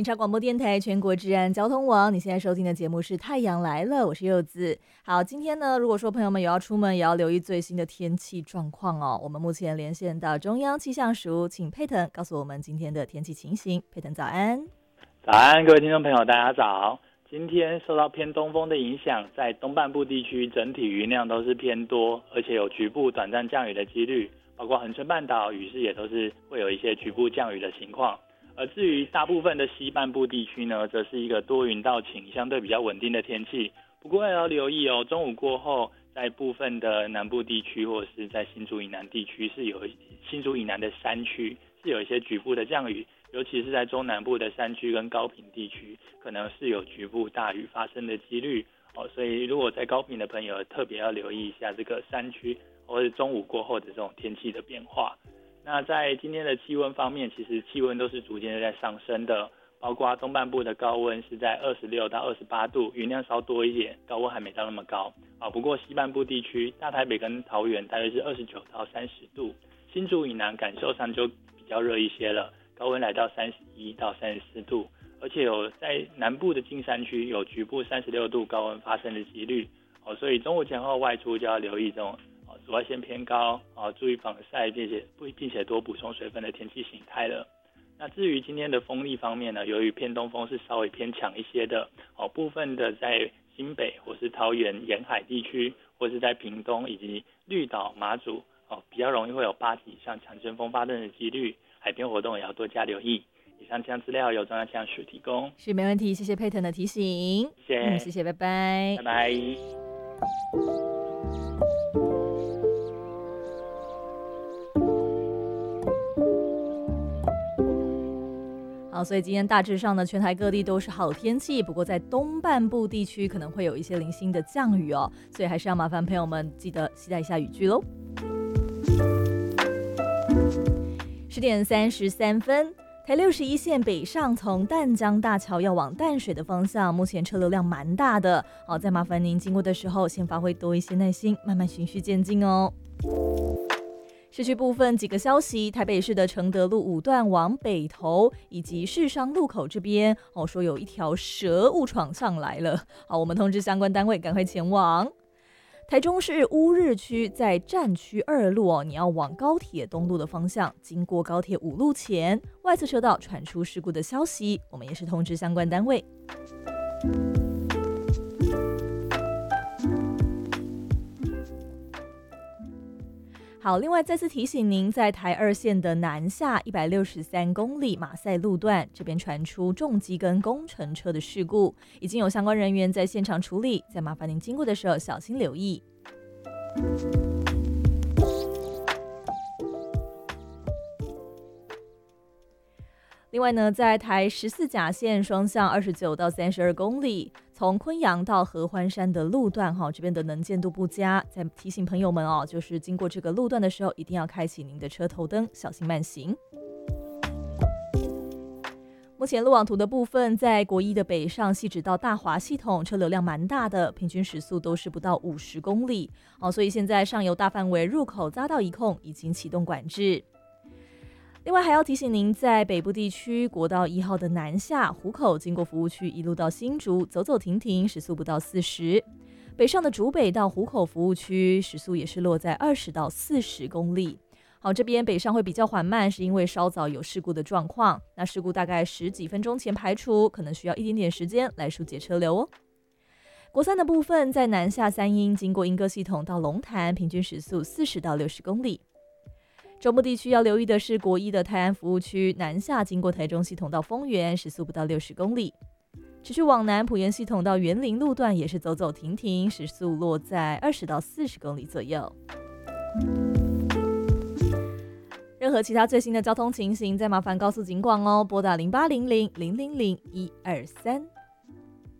警察广播电台全国治安交通网，你现在收听的节目是太阳来了，我是柚子。好，今天呢，如果说朋友们有要出门，也要留意最新的天气状况哦。我们目前连线到中央气象署，请佩腾告诉我们今天的天气情形。佩腾早安。 早安，各位听众朋友，大家早。今天受到偏东风的影响，在东半部地区整体云量都是偏多，而且有局部短暂降雨的几率，包括恒春半岛雨势也都是会有一些局部降雨的情况。而至于大部分的西半部地区呢，则是一个多云到晴，相对比较稳定的天气。不过也要留意哦，中午过后，在部分的南部地区或者是在新竹以南地区，新竹以南的山区是有一些局部的降雨，尤其是在中南部的山区跟高屏地区，可能是有局部大雨发生的几率哦。所以如果在高屏的朋友，特别要留意一下这个山区或者中午过后的这种天气的变化。那在今天的气温方面，其实气温都是逐渐在上升的，包括东半部的高温是在26到28度，云量稍多一点，高温还没到那么高啊。不过西半部地区，大台北跟桃园大约是29到30度，新竹以南感受上就比较热一些了，高温来到31到34度，而且有在南部的金山区有局部36度高温发生的几率哦，所以中午前后外出就要留意这种紫外线偏高注意防晒，并且多补充水分的天气形态了。那至于今天的风力方面呢，由于偏东风是稍微偏强一些的部分的在新北或是桃园沿海地区，或是在屏东以及绿岛马祖比较容易会有8级以上强阵风发生的几率，海边活动也要多加留意。以上气象资料由中央气象署提供。 是，没问题，谢谢佩腾的提醒。 谢谢， 谢谢，拜拜。 拜拜。 好，所以今天大致上呢，全台各地都是好天气，不过在东半部地区可能会有一些零星的降雨哦，所以还是要麻烦朋友们记得携带一下雨具咯。10:33，台61线北上从淡江大桥要往淡水的方向，目前车流量蛮大的，好，再麻烦您经过的时候，先发挥多一些耐心，慢慢循序渐进哦。市区部分几个消息，台北市的承德路5段往北投以及市商路口这边说有一条蛇误闯上来了，好，我们通知相关单位赶快前往。台中市乌日区在战区2路你要往高铁东路的方向，经过高铁5路前，外侧车道传出事故的消息，我们也是通知相关单位。好，另外再次提醒您，在台2线的南下163公里马赛路段，这边传出重机跟工程车的事故，已经有相关人员在现场处理，再麻烦您经过的时候小心留意。另外呢，在台14甲线双向29到32公里，从昆阳到合欢山的路段这边的能见度不佳，再提醒朋友们就是经过这个路段的时候，一定要开启您的车头灯，小心慢行。目前路网图的部分，在国一的北上汐止到大华系统车流量蛮大的，平均时速都是不到50公里所以现在上游大范围入口匝道一控已经启动管制。另外还要提醒您，在北部地区国道1号的南下湖口经过服务区一路到新竹，走走停停，时速不到40。北上的竹北到湖口服务区时速也是落在20到40公里。好，这边北上会比较缓慢，是因为稍早有事故的状况，那事故大概10几分钟前排除，可能需要一点点时间来疏解车流哦。国3的部分，在南下三鶯经过莺歌系统到龙潭，平均时速40到60公里。中部地区要留意的是国一的泰安服务区南下经过台中系统到丰原，时速不到60公里。持续往南埔盐系统到园林路段也是走走停停，时速落在20到40公里左右。任何其他最新的交通情形，再麻烦告诉警广哦，拨打0800-000-123。